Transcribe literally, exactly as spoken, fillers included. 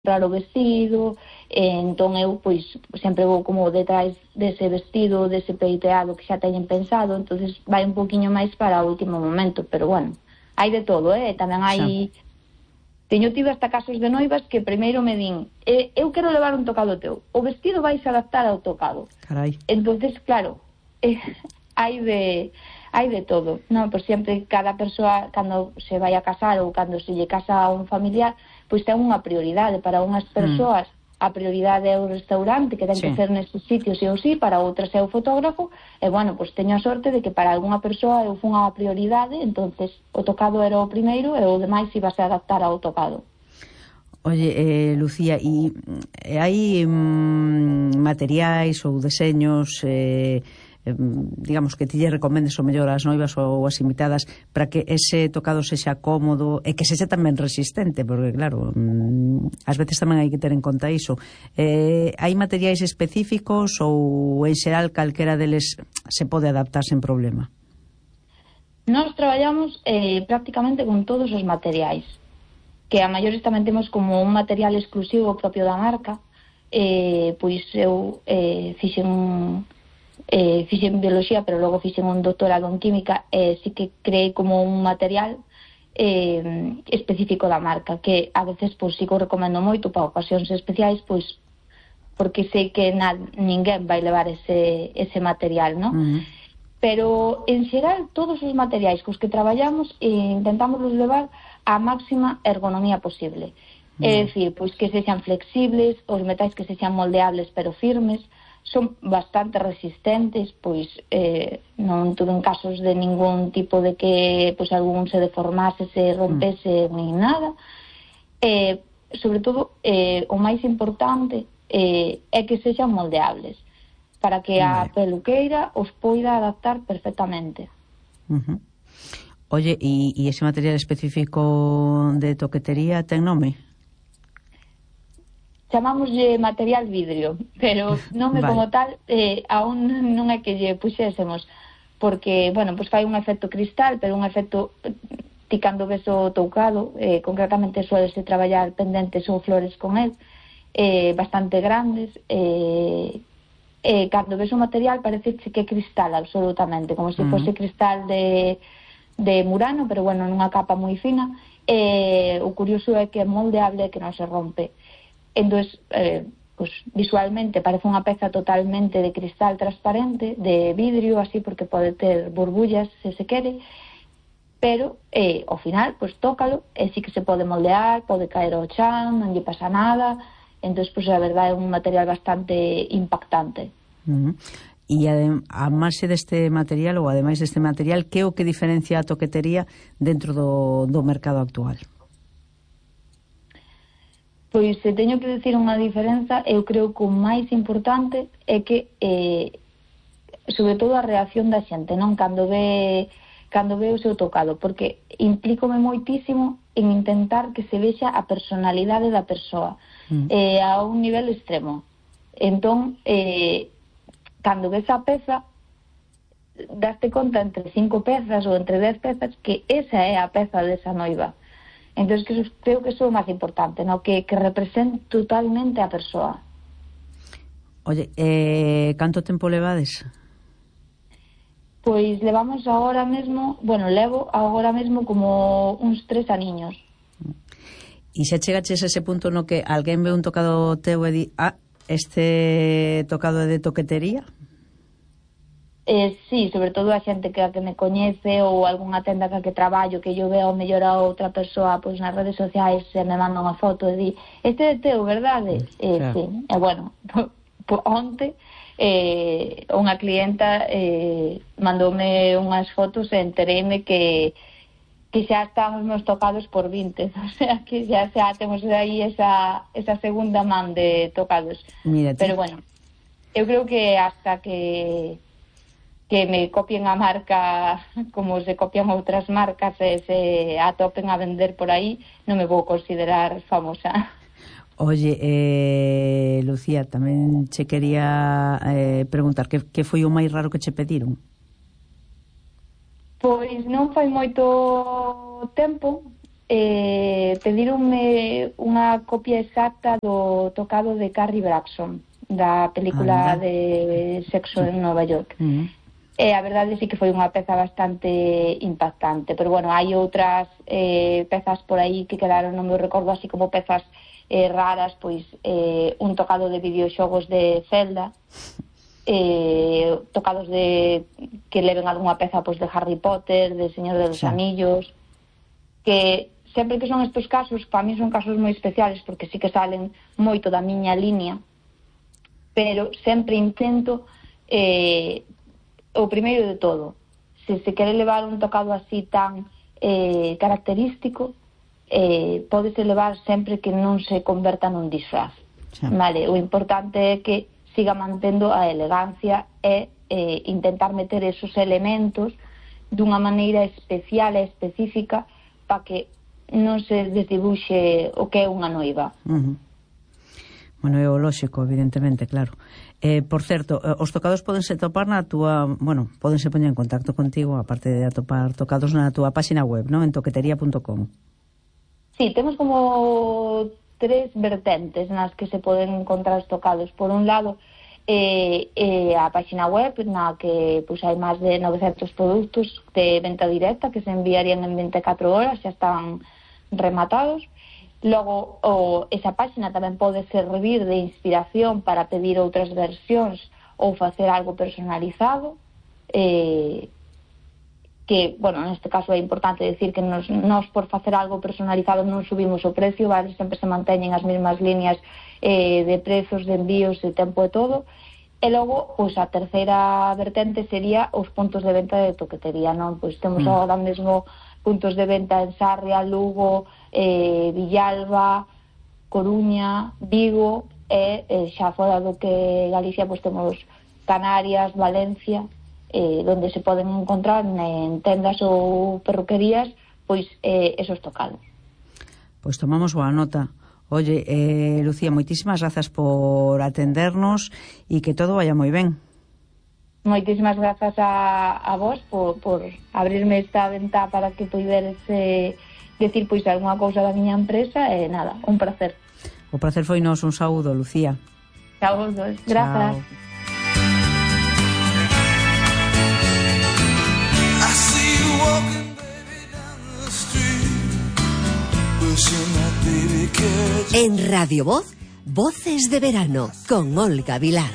comprar o vestido, e entón eu pois sempre vou como detrás dese vestido, dese peiteado que xa teñen pensado, entonces vai un poquinho máis para o último momento, pero bueno, hai de todo, eh? Tamén hai... Xa. Teño tido hasta casos de noivas que primeiro me din, eh, eu quero levar un tocado teu, o vestido vais a adaptar ao tocado. Carai. Entonces, claro, eh, hai de... hai de todo, non? Por sempre cada persoa cando se vai a casar ou cando se lle casa a un familiar, pois ten unha prioridade. Para unhas persoas mm. a prioridade é o restaurante, que ten sí. que ser nestes sitios e ou sí, para outras é o fotógrafo, e bueno, pois teño a sorte de que para algunha persoa eu fun a prioridade, entonces o tocado era o primeiro e o demais ibase a adaptar ao tocado. Oye, eh, Lucía, e hai mm, materiais ou deseños eh, eh, digamos que ti lle recomendes o mellor ás noivas ou as invitadas para que ese tocado sexa cómodo e que sexa tamén resistente, porque claro, mm, ás veces tamén hai que ter en conta iso. Eh, hai materiais específicos ou en xeral calquera deles se pode adaptar sen problema? Nós traballamos eh, prácticamente con todos os materiais, que a maiores tamén temos como un material exclusivo propio da marca. Eh, pois eu eh, fixen un Eh, fixen biología, pero logo fixen un doctorado en química, e eh, sí que creei como un material eh, específico da marca, que a veces pois sí que o recomendo moito para ocasións especiais, pois porque sei que na, ninguén vai levar ese, ese material, ¿no? Uh-huh. Pero en xeral todos os materiais cos que traballamos eh, intentamos levar a máxima ergonomía posible. Uh-huh. É dicir, pois que sexan flexibles, os metais que sexan moldeables pero firmes, son bastante resistentes, pois eh, non tuve casos de ningún tipo de que pois algún se deformase, se rompese, mm. nin nada. Eh, sobre todo, eh, o máis importante eh, é que sexan moldeables, para que a vale. peluqueira os poida adaptar perfectamente. Uh-huh. Oye, e, e ese material específico de toquetería ten nome? Chamámoslle material vidrio, pero non é vale. como tal, eh, aún non é que lle puxésemos, porque, bueno, pois fai un efecto cristal, pero un efecto, ti cando ves o toucado, eh, concretamente suelese traballar pendentes ou flores con el, eh, bastante grandes, eh, eh, cando ves o material parece que é cristal absolutamente, como se uh-huh. fose cristal de, de Murano, pero bueno, nunha capa moi fina, eh, o curioso é que é moldeable e que non se rompe. Entón, eh, pues, visualmente parece unha peza totalmente de cristal transparente, de vidrio, así, porque pode ter burbullas se se quere, pero eh, ao final, pues tócalo, e sí que se pode moldear, pode caer ao chan, non lle pasa nada. Entón, pues, a verdade é un material bastante impactante. Uh-huh. E adem, a marxe deste material, ou ademais deste material, que é o que diferencia a toquetería dentro do, do mercado actual? Pois, se teño que decir unha diferenza, eu creo que o máis importante é que, eh, sobre todo, a reacción da xente, non? Cando ve, cando ve o seu tocado, porque implícome moitísimo en intentar que se vexa a personalidade da persoa, mm. eh, a un nivel extremo. Entón, eh, cando ves a peza, daste conta entre cinco pezas ou entre dez pezas que esa é a peza desa noiva. Entón, que creo que iso é o máis importante, ¿no? que, que represente totalmente a persoa. Oye, eh, canto tempo levades? Pois levamos agora mesmo, bueno, levo agora mesmo como uns tres aniños. E xa chegaches a ese punto no que alguén ve un tocado teu e di, ah, este tocado é de toquetería? Eh, sí, sobre todo a xente que, a que me coñece ou algunha tenda que, que traballo, que yo veo mellor a outra persoa pois nas redes sociais e me manda unha foto e di, este é teu, verdade? Eh, claro. Sí, e bueno, po, onte eh, unha clienta eh, mandoume unhas fotos e entereime que que xa estamos nos tocados por vinte, o sea, que xa, xa temos aí esa, esa segunda man de tocados. Mírate. Pero bueno, eu creo que hasta que que me copien a marca como se copian outras marcas e se atopen a vender por aí, non me vou considerar famosa. Oye, eh, Lucía, tamén che quería eh, preguntar que, que foi o máis raro que che pediron? Pois non fai moito tempo, eh, pedironme unha copia exacta do tocado de Carrie Braxton, da película Anda. de Sexo en Nova York. Uh-huh. E a verdade sí que foi unha peza bastante impactante, pero bueno, hai outras eh, pezas por aí que quedaron, non me recordo, así como pezas eh, raras, pois eh, un tocado de videoxogos de Zelda, eh, tocados de que leven algunha peza pois de Harry Potter, de Señor de los sí. Anillos, que sempre que son estes casos, para mí son casos moi especiales porque sí que salen moito da miña línea, pero sempre intento eh, o primeiro de todo, se se quere levar un tocado así tan eh, característico, eh, pódese levar sempre que non se converta nun disfraz, sí. Vale, o importante é que siga mantendo a elegancia e eh, intentar meter esos elementos dunha maneira especial e específica para que non se desdibuxe o que é unha noiva. Uh-huh. Bueno, é o lóxico, evidentemente, claro. Eh, por certo, os tocados pódense topar na túa... Bueno, pódense poñer en contacto contigo, aparte de atopar tocados na túa página web, non? En toquetería punto com. Sí, temos como tres vertentes nas que se poden encontrar os tocados. Por un lado, eh, eh, a página web, na que pues, hai máis de novecentos produtos de venta directa que se enviarían en veinticuatro horas, xa están rematados. Logo, o, esa página tamén pode servir de inspiración para pedir outras versións ou facer algo personalizado, eh, que, bueno, neste caso é importante decir que nos, nos por facer algo personalizado non subimos o precio, vale? Sempre se manteñen as mesmas líneas eh, de prezos, de envíos, de tempo e todo. E logo, pois a terceira vertente sería os puntos de venta de toquetería, non? Pois temos mm. agora mesmo puntos de venta en Sarria, Lugo, eh, Villalba, Coruña, Vigo e eh, xa fora do que Galicia pois temos Canarias, Valencia, eh, donde se poden encontrar en tendas ou perruquerías pois eh, esos tocados. Pois tomamos boa nota. Oye, eh, Lucía, moitísimas grazas por atendernos e que todo vaya moi ben. Moitísimas grazas a, a vos por, por abrirme esta ventá para que poideres eh, decir pois algunha cousa da miña empresa e nada, un placer. O placer foi nos, un saúdo, Lucía. Saúdos, grazas. En Radio Voz, Voces de Verano, con Olga Vilar.